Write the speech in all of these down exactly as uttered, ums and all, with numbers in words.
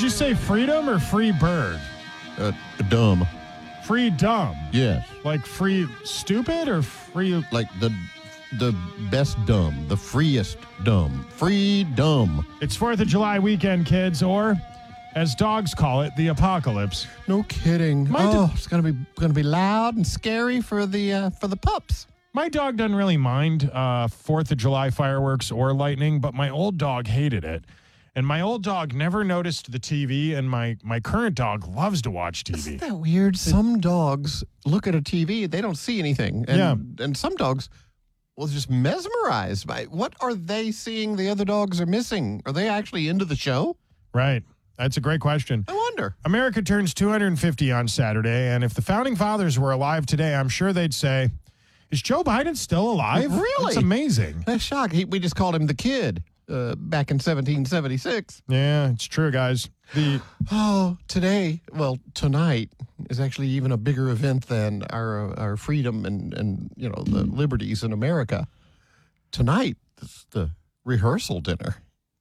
Did you say freedom or free bird? Uh, dumb. Free dumb. Yes. Like free stupid or free? Like the the best dumb, the freest dumb, free dumb. It's fourth of July weekend, kids, or as dogs call it, the apocalypse. No kidding. My oh, do- it's gonna be gonna be loud and scary for the uh, for the pups. My dog doesn't really mind uh, fourth of July fireworks or lightning, but my old dog hated it. And my old dog never noticed the T V, and my, my current dog loves to watch T V. Isn't that weird? Some dogs look at a T V, they don't see anything. And, Yeah. and some dogs will just mesmerized by what are they seeing the other dogs are missing? Are they actually into the show? Right. That's a great question. I wonder. America turns two hundred fifty on Saturday, and if the Founding Fathers were alive today, I'm sure they'd say, is Joe Biden still alive? Really? That's amazing. That's shocking. He, we just called him the kid uh, back in seventeen seventy-six. Yeah, it's true, guys. The Oh, today, well, tonight is actually even a bigger event than our our freedom and, and you know, the liberties in America. Tonight is the rehearsal dinner.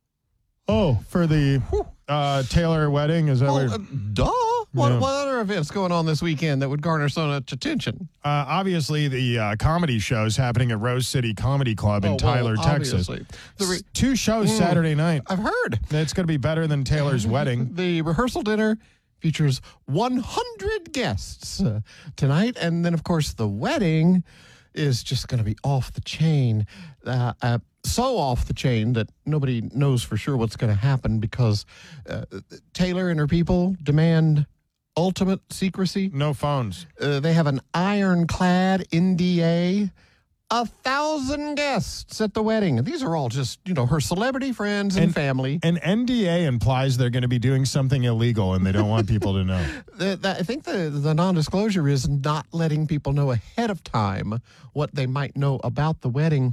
Oh, for the uh, Taylor wedding? Is that Well, what uh, duh. What, Yeah. what other events going on this weekend that would garner so much attention? Uh, obviously, the uh, comedy shows happening at Rose City Comedy Club in Oh, well, Tyler, Texas. obviously. The re- S- Two shows Saturday night. I've heard. It's going to be better than Taylor's wedding. The rehearsal dinner features one hundred guests uh, tonight. And then, of course, the wedding is just going to be off the chain. Uh, uh, so off the chain that nobody knows for sure what's going to happen because uh, Taylor and her people demand ultimate secrecy. No phones. Uh, they have an ironclad N D A. A thousand guests at the wedding. And these are all just, you know, her celebrity friends and, And- family. An N D A implies they're going to be doing something illegal and they don't want people to know. The, the, I think the, the non-disclosure is not letting people know ahead of time what they might know about the wedding.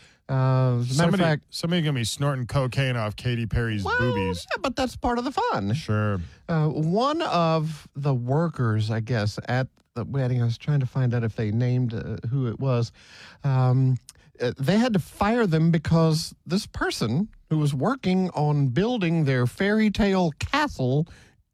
Uh, as a matter Somebody, of fact, somebody going to be snorting cocaine off Katy Perry's well, boobies. yeah, but that's part of the fun. Sure. Uh, one of the workers, I guess, at the wedding, I was trying to find out if they named uh, who it was. Um, uh, they had to fire them because this person who was working on building their fairy tale castle,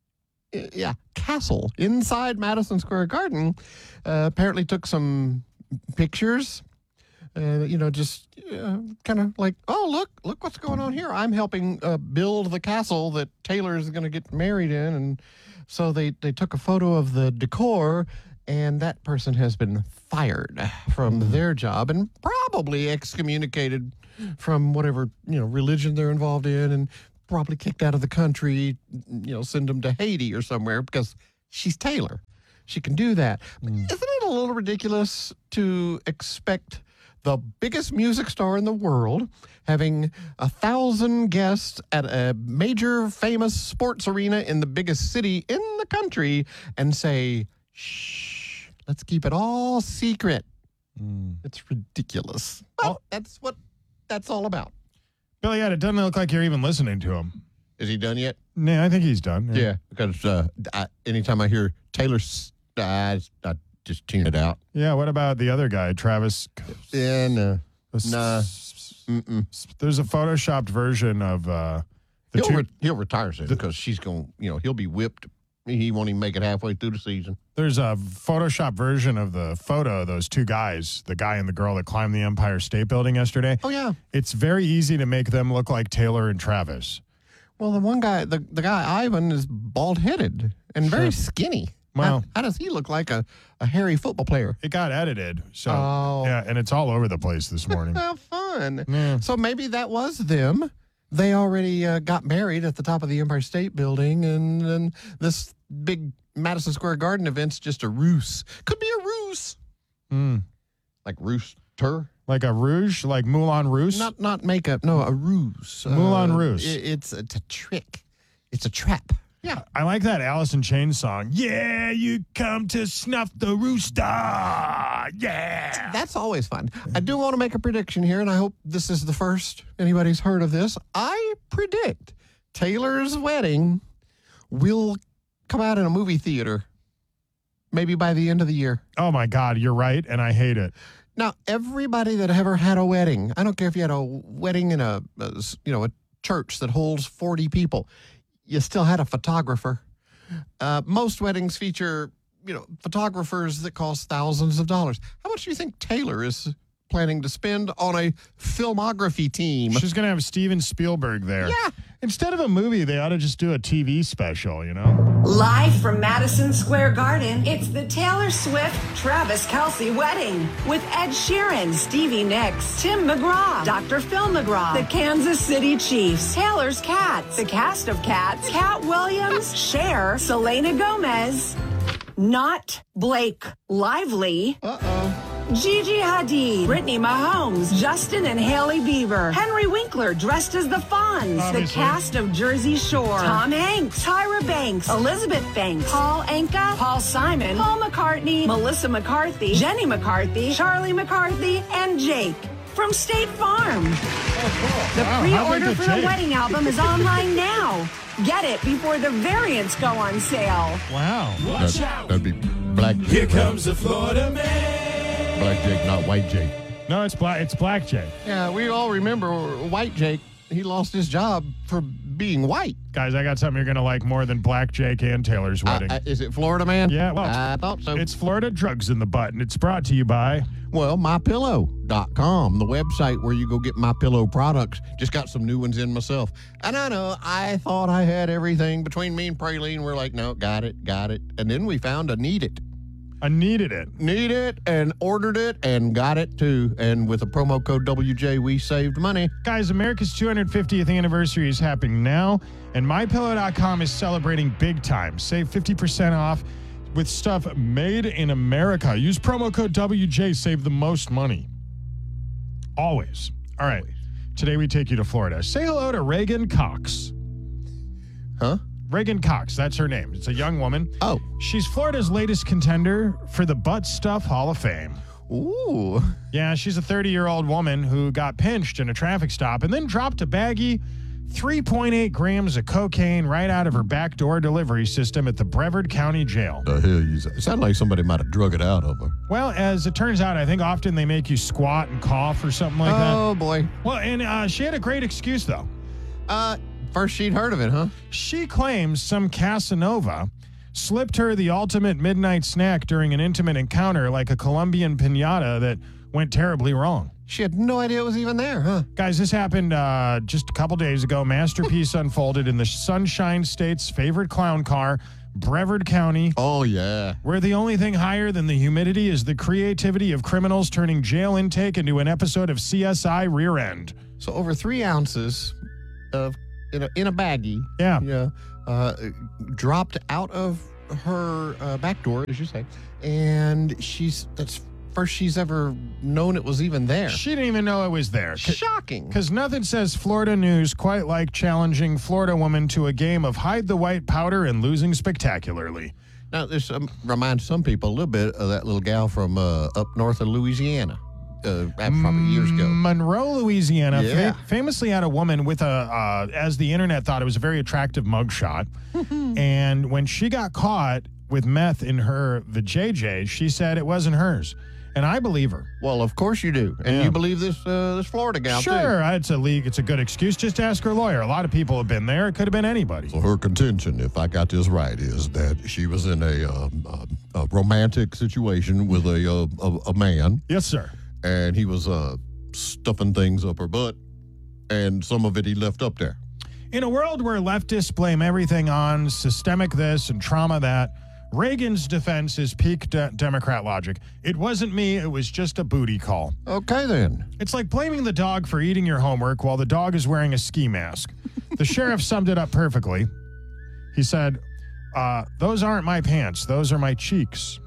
uh, yeah, castle inside Madison Square Garden, uh, apparently took some pictures. Uh, you know, just uh, kind of like, oh, look, look what's going on here. I'm helping uh, build the castle that Taylor is going to get married in. And so they, they took a photo of the decor, and that person has been fired from their job and probably excommunicated from whatever, you know, religion they're involved in and probably kicked out of the country, you know, send them to Haiti or somewhere because she's Taylor. She can do that. Isn't it a little ridiculous to expect the biggest music star in the world having a thousand guests at a major famous sports arena in the biggest city in the country and say, shh, let's keep it all secret? It's ridiculous. But that's what that's all about. Billy, it doesn't look like you're even listening to him. Is he done yet? Nah, I think he's done. Yeah, because uh, I, anytime I hear Taylor, s- I, I just tune it out. Yeah, what about the other guy, Travis? Yeah, no. Nah. Mm-mm. There's a photoshopped version of uh, the He'll, two. re- he'll retire soon because she's going, you know, he'll be whipped. He won't even make it halfway through the season. There's a Photoshop version of the photo of those two guys, the guy and the girl that climbed the Empire State Building yesterday. Oh, yeah. It's very easy to make them look like Taylor and Travis. Well, the one guy, the, the guy, Ivan, is bald-headed and very Sure. skinny. Well- how, how does he look like a, a hairy football player? It got edited, so Oh. yeah, and it's all over the place this morning. How fun. Yeah. So maybe that was them. They already uh, got married at the top of the Empire State Building, and, and this big Madison Square Garden event's just a ruse. Could be a ruse. Mm. Like rooster? Like a rouge, like Moulin Rouge. Not not makeup. No, a ruse. Moulin Uh, Rouge. it- it's, it's a trick. It's a trap. Yeah. I like that Alice in Chains song. Yeah, you come to snuff the rooster. Yeah. That's always fun. I do want to make a prediction here, and I hope this is the first anybody's heard of this. I predict Taylor's wedding will come out in a movie theater maybe by the end of the year. Oh my God, you're right, and I hate it. Now, everybody that ever had a wedding, I don't care if you had a wedding in a, a s- you know, a church that holds forty people, you still had a photographer. Uh, most weddings feature, you know, photographers that cost thousands of dollars. How much do you think Taylor is planning to spend on a filmography team? She's going to have Steven Spielberg there. Yeah. Instead of a movie, they ought to just do a T V special, you know? Live from Madison Square Garden, it's the Taylor Swift-Travis Kelce wedding with Ed Sheeran, Stevie Nicks, Tim McGraw, Doctor Phil McGraw, the Kansas City Chiefs, Taylor's Cats, the cast of Cats, Cat Williams, Cher, Selena Gomez, Not Blake Lively, Uh-oh. Gigi Hadid, Brittany Mahomes, Justin and Haley Bieber, Henry Winkler dressed as the Fonz, Obviously. the cast of Jersey Shore, Tom Hanks, Tyra Banks, Elizabeth Banks, Paul Anka, Paul Simon, Paul McCartney, Melissa McCarthy, Jenny McCarthy, Charlie McCarthy, and Jake from State Farm. The Wow, how pre-order big for is the Jake? wedding album is online now. Get it before the variants go on sale. Wow. That, that'd be Black Jake. Here comes the Florida man. Black Jake, not White Jake. No, it's black. It's Black Jake. Yeah, we all remember White Jake. He lost his job for being white. Guys, I got something you're going to like more than Black Jake and Taylor's Uh, wedding. uh, is it Florida Man? Yeah, well, I thought so. It's Florida Drugs in the Butt, and it's brought to you by... Well, my pillow dot com, the website where you go get My Pillow products. Just got some new ones in myself. And I know, I thought I had everything. Between me and Praline, we're like, no, got it, got it. And then we found a Need It. I needed it. Need it and ordered it and got it too. And with a promo code W J, we saved money. Guys, America's two hundred fiftieth anniversary is happening now, and my pillow dot com is celebrating big time. Save fifty percent off with stuff made in America. Use promo code W J, save the most money. Always. All right. Today we take you to Florida. Say hello to Reagan Cox. Huh? Reagan Cox, that's her name. It's a young woman. Oh. She's Florida's latest contender for the Butt Stuff Hall of Fame. Ooh. Yeah, she's a thirty-year-old woman who got pinched in a traffic stop and then dropped a baggie three point eight grams of cocaine right out of her back door delivery system at the Brevard County Jail. The hell you say? It sounded like somebody might have drug it out of her. Well, as it turns out, I think often they make you squat and cough or something like Oh, boy. that. Well, and uh, she had a great excuse, though. Uh, first she'd heard of it, huh? She claims some Casanova slipped her the ultimate midnight snack during an intimate encounter like a Colombian piñata that went terribly wrong. She had no idea it was even there, huh? Guys, this happened uh, just a couple days ago. Masterpiece unfolded in the Sunshine State's favorite clown car, Brevard County, Oh, yeah. where the only thing higher than the humidity is the creativity of criminals turning jail intake into an episode of C S I Rear End. So over three ounces of in a, in a baggie. Yeah. Yeah. Uh, dropped out of her uh, back door, as you say, and she's that's first she's ever known it was even there. She didn't even know it was there. Shocking. Because nothing says Florida news quite like challenging Florida woman to a game of hide the white powder and losing spectacularly. Now, this um, reminds some people a little bit of that little gal from uh, up north of Louisiana, uh, probably years ago. Monroe, Louisiana, Yeah. fa- famously had a woman with a, uh, as the internet thought, it was a very attractive mugshot. And when she got caught with meth in her vajayjay, she said it wasn't hers. And I believe her. Well, of course you do, and Yeah. you believe this uh, this Florida gal too. Sure, it's a league. It's a good excuse. Just ask her lawyer. A lot of people have been there. It could have been anybody. So her contention, if I got this right, is that she was in a, um, uh, a romantic situation with a, uh, a a man, Yes, sir. and he was uh, stuffing things up her butt, and some of it he left up there. In a world where leftists blame everything on systemic this and trauma that, Reagan's defense is peak de- Democrat logic. It wasn't me. It was just a booty call. Okay, then. It's like blaming the dog for eating your homework while the dog is wearing a ski mask. The sheriff summed it up perfectly. He said, uh, those aren't my pants. Those are my cheeks.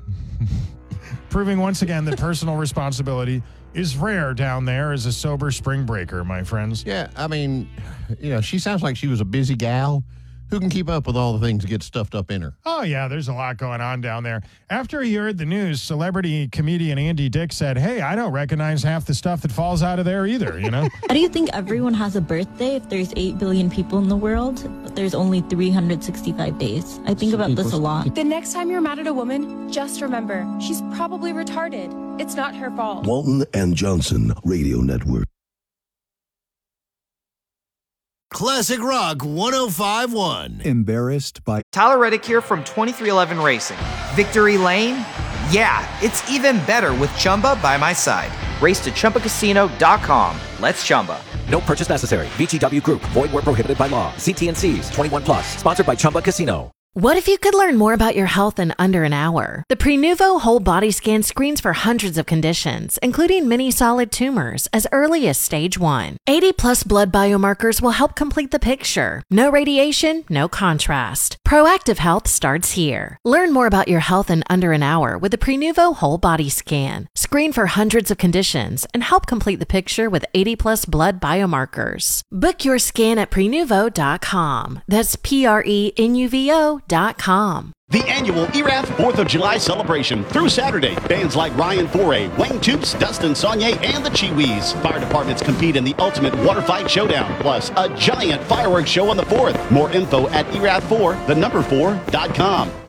Proving once again that personal responsibility is rare down there as a sober spring breaker, my friends. Yeah, I mean, you know, she sounds like she was a busy gal. Who can keep up with all the things that get stuffed up in her? Oh, yeah, there's a lot going on down there. After he heard the news, celebrity comedian Andy Dick said, hey, I don't recognize half the stuff that falls out of there either, you know? How do you think everyone has a birthday if there's eight billion people in the world, but there's only three hundred sixty-five days? I think about this a lot. The next time you're mad at a woman, just remember, she's probably retarded. It's not her fault. Walton and Johnson Radio Network. Classic Rock one oh five point one. Embarrassed by Tyler Reddick here from twenty-three eleven Racing. Victory Lane? Yeah, it's even better with Chumba by my side. Race to Chumba Casino dot com. Let's Chumba. No purchase necessary. V G W Group. Void where prohibited by law. See T and C's. twenty-one plus. Sponsored by Chumba Casino. What if you could learn more about your health in under an hour? The Prenuvo Whole Body Scan screens for hundreds of conditions, including many solid tumors, as early as stage one. eighty plus blood biomarkers will help complete the picture. No radiation, no contrast. Proactive health starts here. Learn more about your health in under an hour with the Prenuvo Whole Body Scan. Screen for hundreds of conditions and help complete the picture with eighty plus blood biomarkers. Book your scan at prenuvo dot com. That's P R E N U V O dot com. The annual E R A F fourth of July celebration through Saturday. Bands like Ryan Foray, Wayne Toops, Dustin Saunier, and the Chiwis. Fire departments compete in the ultimate water fight showdown, plus a giant fireworks show on the fourth. More info at E R A F four, the number four dot com.